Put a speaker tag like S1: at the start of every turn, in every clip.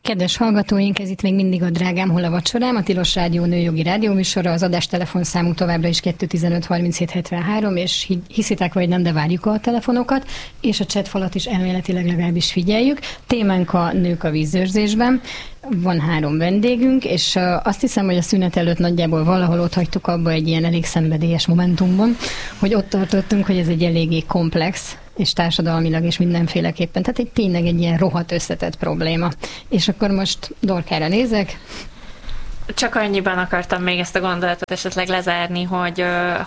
S1: Kedves hallgatóink, ez itt még mindig a Drágám, hol a vacsorám, a Tilos Rádió nőjogi rádióműsora, az adás telefonszámunk továbbra is 215 37 73, és hiszitek vagy nem, de várjuk a telefonokat, és a chatfalat is elméletileg legalábbis figyeljük. Témánk a nők a vízőrzésben. Van 3 vendégünk, és azt hiszem, hogy a szünet előtt nagyjából valahol ott hagytuk abba egy ilyen elég szenvedélyes momentumban, hogy ott tartottunk, hogy ez egy eléggé komplex, és társadalmilag is mindenféleképpen. Tehát tényleg egy ilyen rohadt összetett probléma. És akkor most Dorkára nézek.
S2: Csak annyiban akartam még ezt a gondolatot esetleg lezárni, hogy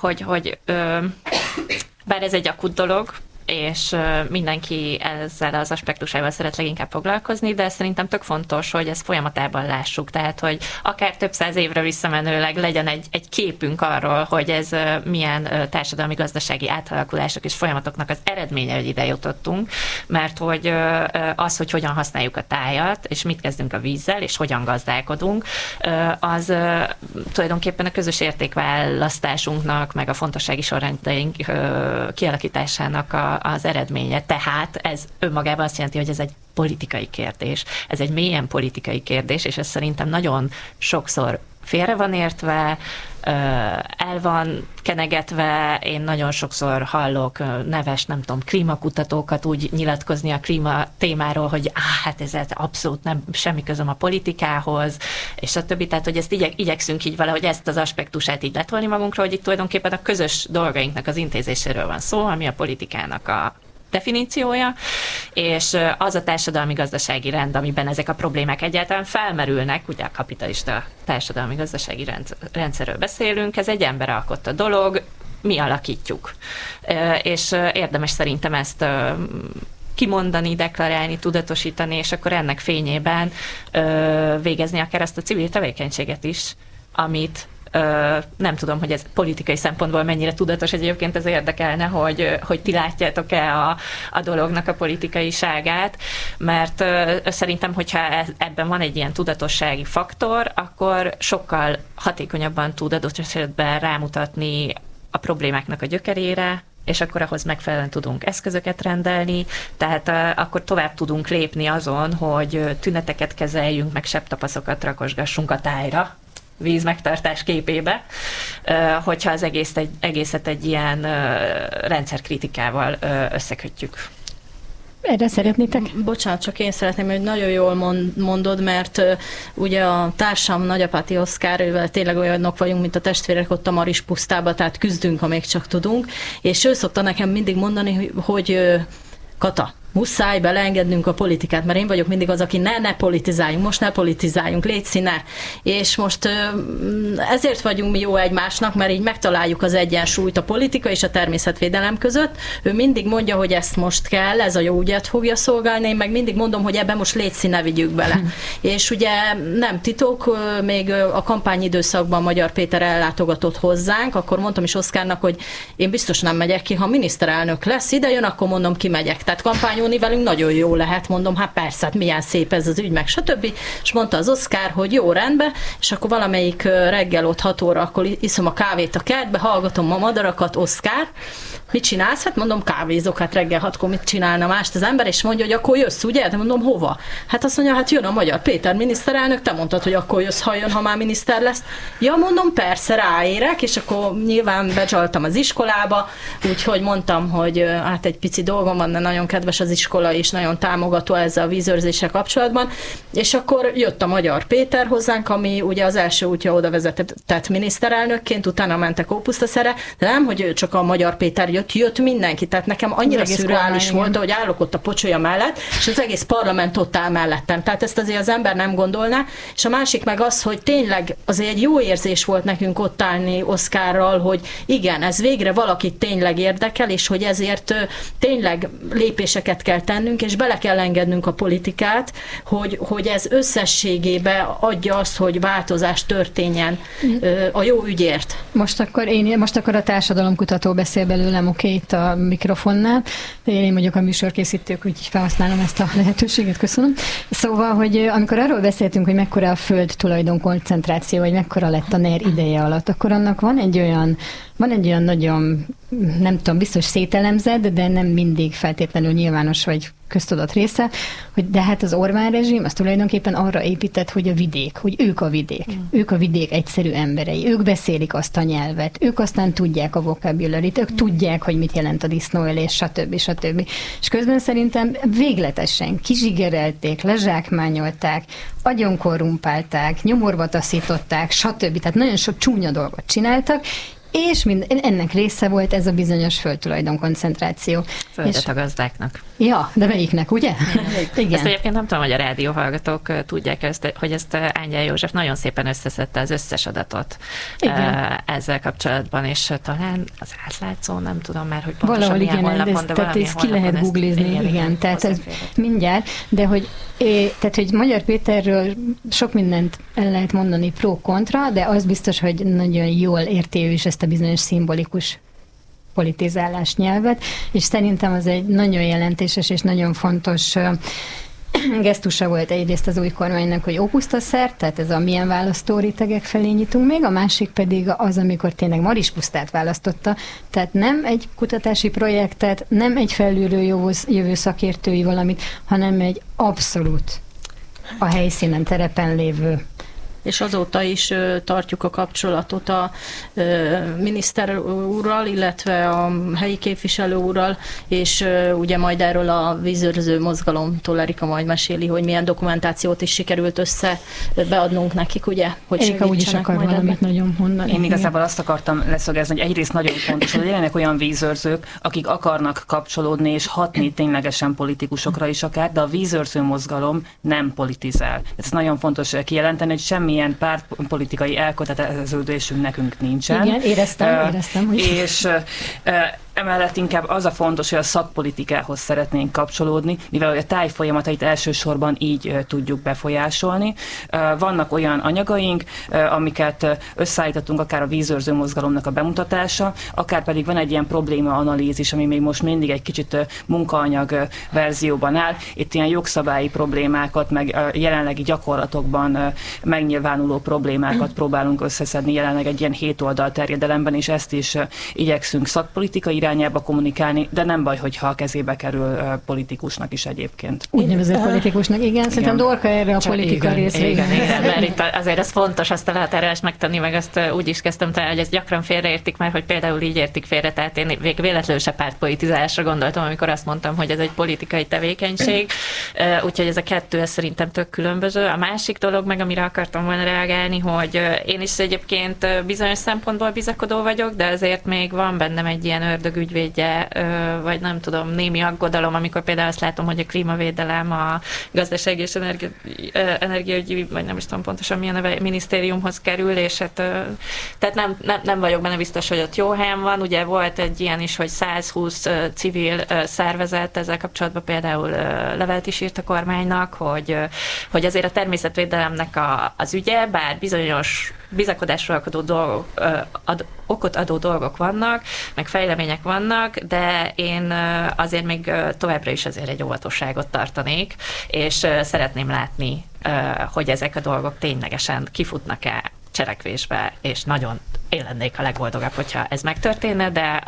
S2: bár ez egy akut dolog, és mindenki ezzel az aspektusával szeret leginkább foglalkozni, de szerintem tök fontos, hogy ezt folyamatában lássuk, tehát, hogy akár több száz évre visszamenőleg legyen egy képünk arról, hogy ez milyen társadalmi-gazdasági átalakulások és folyamatoknak az eredménye, hogy ide jutottunk, mert hogy az, hogy hogyan használjuk a tájat, és mit kezdünk a vízzel, és hogyan gazdálkodunk, az tulajdonképpen a közös értékválasztásunknak, meg a fontossági sorrendeink kialakításának az eredménye. Tehát ez önmagában azt jelenti, hogy ez egy politikai kérdés. Ez egy mélyen politikai kérdés, és ez szerintem nagyon sokszor félre van értve, el van kenegetve. Én nagyon sokszor hallok neves, nem tudom, klímakutatókat úgy nyilatkozni a klíma témáról, hogy hát ez abszolút nem semmi közöm a politikához, és a többi. Tehát, hogy ezt igyekszünk így valahogy ezt az aspektusát így letolni magunkról, hogy itt tulajdonképpen a közös dolgainknak az intézéséről van szó, ami a politikának a definíciója, és az a társadalmi-gazdasági rend, amiben ezek a problémák egyáltalán felmerülnek, ugye a kapitalista társadalmi-gazdasági rendszerről beszélünk, ez egy emberalkotta dolog, mi alakítjuk. És érdemes szerintem ezt kimondani, deklarálni, tudatosítani, és akkor ennek fényében végezni akár azt a civil tevékenységet is, amit nem tudom, hogy ez politikai szempontból mennyire tudatos, egyébként ez érdekelne, hogy ti látjátok-e a dolognak a politikaiságát, mert szerintem, hogyha ebben van egy ilyen tudatossági faktor, akkor sokkal hatékonyabban tud adott esetben rámutatni a problémáknak a gyökerére, és akkor ahhoz megfelelően tudunk eszközöket rendelni, tehát akkor tovább tudunk lépni azon, hogy tüneteket kezeljünk, meg sebtapaszokat rakosgassunk a tájra, vízmegtartás képébe, hogyha az egészet egy ilyen rendszerkritikával összekötjük.
S1: Erre szeretnétek?
S3: Bocsánat, csak én szeretném, hogy nagyon jól mondod, mert ugye a társam Nagyapáti Oszkár, ővel tényleg olyanok vagyunk, mint a testvérek ott a Maris pusztába, tehát küzdünk, amíg csak tudunk, és ő szokta nekem mindig mondani, hogy Kata, muszáj beleengednünk a politikát, mert én vagyok mindig az, aki ne politizáljunk, most ne politizáljunk, légy színe. És most ezért vagyunk mi jó egymásnak, mert így megtaláljuk az egyensúlyt a politika és a természetvédelem között. Ő mindig mondja, hogy ezt most kell, ez a jó ügyet fogja szolgálni, én meg mindig mondom, hogy ebben most légy színe, vigyük bele. És ugye nem titok, még a kampányidőszakban Magyar Péter ellátogatott hozzánk, akkor mondtam is Oszkárnak, hogy én biztos nem megyek ki, ha miniszterelnök lesz, ide jön, akkor mondom, kimegyek. Tehát velünk nagyon jó lehet, mondom, hát persze, hát milyen szép ez az ügy, meg stb. És mondta az Oszkár, hogy jó, rendben, és akkor valamelyik reggel ott 6 óra, akkor iszom a kávét a kertbe, hallgatom a madarakat, Oszkár, mit csinálsz? Hát mondom, kávézok, hát reggel 6-kor mit csinálna mást az ember, és mondja, hogy akkor jössz, ugye? De mondom, hova? Hát azt mondja, hát jön a Magyar Péter miniszterelnök, te mondtad, hogy akkor jössz, ha jön, ha már miniszter lesz. Ja, mondom, persze, ráérek, és akkor nyilván becsaltam az iskolába, úgyhogy mondtam, hogy hát egy pici dolgom van, de nagyon kedves az iskola is, nagyon támogató ezzel a vízőrzéssel kapcsolatban, és akkor jött a Magyar Péter hozzánk, ami ugye az első útja oda vezetett miniszterelnökként, utána mentek Ópusztaszere, de nem, hogy csak a Magyar Péter jött mindenki, tehát nekem annyira szürreális volt, hogy állok ott a pocsolya mellett, és az egész parlament ott áll mellettem, tehát ezt azért az ember nem gondolná, és a másik meg az, hogy tényleg azért egy jó érzés volt nekünk ott állni Oszkárral, hogy igen, ez végre valakit tényleg érdekel, és hogy ezért tényleg lépéseket kell tennünk, és bele kell engednünk a politikát, hogy ez összességében adja azt, hogy változás történjen a jó ügyért.
S1: Most akkor a társadalomkutató beszél belőlem, oké, itt a mikrofonnál. Én vagyok a műsorkészítők, úgyhogy felhasználom ezt a lehetőséget, köszönöm. Szóval, hogy amikor arról beszéltünk, hogy mekkora a föld tulajdon koncentráció, vagy mekkora lett a NER ideje alatt, akkor annak van egy olyan van egy olyan nagyon, nem tudom, biztos szételemzett, de nem mindig feltétlenül nyilvános vagy köztudott része, hogy de hát az Orbán rezsim az tulajdonképpen arra épített, hogy a vidék, hogy ők a vidék. Ők a vidék egyszerű emberei. Ők beszélik azt a nyelvet. Ők aztán tudják a vokabularit, ők tudják, hogy mit jelent a disznóölés, stb. Stb. És közben szerintem végletesen kizsigerelték, lezsákmányolták, agyon korrumpálták, nyomorba taszították, stb. Tehát nagyon sok csúnya dolgot csináltak, és ennek része volt ez a bizonyos földtulajdon koncentráció.
S2: Földet a gazdáknak.
S1: Ja, de melyiknek, ugye?
S2: Igen. Ezt egyébként nem tudom, hogy a rádióhallgatók tudják ezt, hogy ezt Ángyel József nagyon szépen összeszedte az összes adatot ezzel kapcsolatban, és talán az átlátszó, nem tudom már, hogy pontosan
S1: valahol
S2: milyen honlapon, de
S1: tehát ezt ki lehet googlizni, igen, tehát ez mindjárt, de hogy tehát, hogy Magyar Péterről sok mindent el lehet mondani pro-kontra, de az biztos, hogy nagyon jól érti ő is ezt a bizonyos szimbolikus politizálás nyelvet, és szerintem az egy nagyon jelentéses és nagyon fontos gesztusa volt egyrészt az új kormánynak, hogy Ópusztaszert, tehát ez a milyen választórétegek felé nyitunk még, a másik pedig az, amikor tényleg Marispusztát választotta, tehát nem egy kutatási projektet, nem egy felülről jövő szakértői valamit, hanem egy abszolút a helyszínen, terepen lévő.
S3: És azóta is tartjuk a kapcsolatot a miniszter úrral, illetve a helyi képviselő úrral, és ugye majd erről a vízőrző mozgalomtól Erika majd meséli, hogy milyen dokumentációt is sikerült beadnunk nekik, ugye? Hogy
S1: Erika úgyis akar valamit nagyon mondani.
S4: Én igazából azt akartam leszögezni, hogy egyrészt nagyon fontos, hogy legyenek olyan vízőrzők, akik akarnak kapcsolódni és hatni ténylegesen politikusokra is akár, de a vízőrző mozgalom nem politizál. Ez nagyon fontos kijelenteni, hogy semmilyen pártpolitikai elköteleződésünk nekünk nincsen.
S1: Igen, éreztem. Hogy...
S4: És emellett inkább az a fontos, hogy a szakpolitikához szeretnénk kapcsolódni, mivel a tájfolyamatait elsősorban így tudjuk befolyásolni. Vannak olyan anyagaink, amiket összeállítottunk, akár a vízőrző mozgalomnak a bemutatása, akár pedig van egy ilyen problémaanalízis, ami még most mindig egy kicsit munkaanyag verzióban áll. Itt ilyen jogszabályi problémákat, meg jelenlegi gyakorlatokban megnyilvánuló problémákat próbálunk összeszedni jelenleg egy ilyen 7 oldal terjedelemben, és ezt is igyekszünk szakpolitikai irányába kommunikálni, de nem baj, hogyha a kezébe kerül politikusnak is egyébként.
S1: Úgynevezett politikusnak, igen. Szerintem Dorka erre a politika részre.
S2: Igen, mert itt azért ez fontos, azt lehet erre is megtenni, meg azt úgy is kezdtem talán, hogy ezt gyakran félreértik már, hogy például így értik félre, tehát én véletlenül se pártpolitizálásra gondoltam, amikor azt mondtam, hogy ez egy politikai tevékenység, úgyhogy ez a kettő ez szerintem tök különböző. A másik dolog meg, amire akartam volna reagálni, hogy én is egyébként bizonyos szempontból bizakodó vagyok, de azért még van bennem egy ilyen ördögügyvédje, vagy nem tudom, némi aggodalom, amikor például azt látom, hogy a klímavédelem, a gazdaság és energiaügyi, vagy nem is tudom pontosan milyen neve, minisztériumhoz kerül, és hát, tehát nem vagyok benne biztos, hogy ott jó helyen van. Ugye volt egy ilyen is, hogy 120 civil szervezet ezzel kapcsolatban például levelet is írt a kormánynak, hogy azért a természetvédelemnek az ügye, bár bizonyos bizakodásra okot adó dolgok vannak, meg fejlemények vannak, de én azért még továbbra is azért egy óvatosságot tartanék, és szeretném látni, hogy ezek a dolgok ténylegesen kifutnak-e cselekvésbe, és nagyon én lennék a legboldogabb, hogyha ez megtörténne, de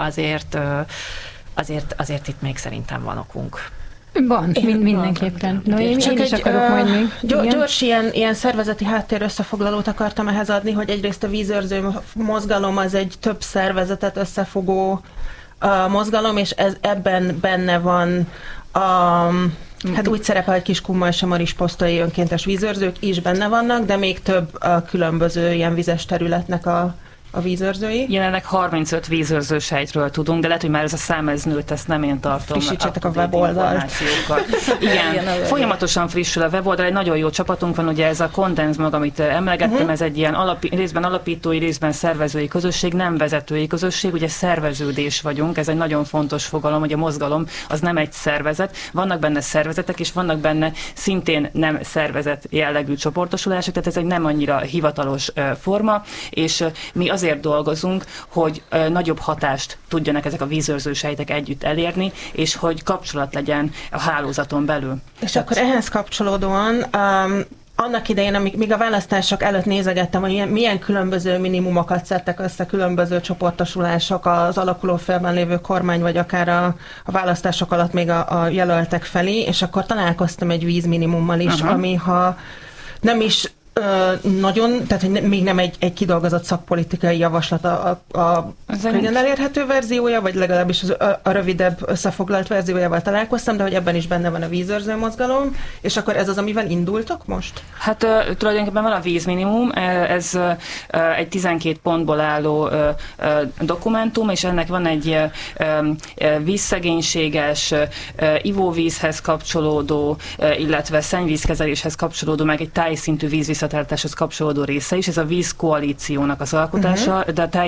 S2: azért itt még szerintem van okunk.
S1: Van, mindenképpen. No, én is akarok majd még.
S5: Gyors ilyen szervezeti háttér összefoglalót akartam ehhez adni, hogy egyrészt a vízőrző mozgalom az egy több szervezetet összefogó mozgalom, és ebben benne van hát úgy szerepel, hogy Kiskunma és a Marisposztai önkéntes vízőrzők is benne vannak, de még több különböző ilyen vizes területnek a vízőrzői.
S4: Jelenleg 35 vízőrző sejtről tudunk, de lehet, hogy már ez a szám ez nőtt, ezt nem én tartom.
S5: Frissítsetek a weboldalt.
S4: Igen, folyamatosan frissül a weboldal, egy nagyon jó csapatunk van, ugye ez a Condense mag, amit emlegettem, ez egy ilyen részben alapítói, részben szervezői közösség, nem vezetői közösség, ugye szerveződés vagyunk, ez egy nagyon fontos fogalom, hogy a mozgalom az nem egy szervezet, vannak benne szervezetek, és vannak benne szintén nem szervezet jellegű csoportosulások, tehát ez egy nem annyira hivatalos forma, és mi azért dolgozunk, hogy nagyobb hatást tudjanak ezek a vízőrző sejtek együtt elérni, és hogy kapcsolat legyen a hálózaton belül.
S5: És akkor ehhez kapcsolódóan annak idején, míg a választások előtt nézegettem, hogy milyen különböző minimumokat szedtek össze különböző csoportosulások az alakuló felben lévő kormány, vagy akár a választások alatt még a jelöltek felé, és akkor találkoztam egy vízminimummal is, ami ha nem is nagyon, tehát hogy még nem egy kidolgozott szakpolitikai javaslat a könnyen elérhető verziója, vagy legalábbis a rövidebb összefoglalt verziójával találkoztam, de hogy ebben is benne van a vízőrző mozgalom, és akkor ez az, amivel indultok most?
S4: Hát tulajdonképpen van a vízminimum, ez egy 12 pontból álló dokumentum, és ennek van egy vízszegénységes, ivóvízhez kapcsolódó, illetve szennyvízkezeléshez kapcsolódó, meg egy tájszintű vízvisszatartáshoz kapcsolódó része is. Ez a vízkoalíciónak az alkotása, de a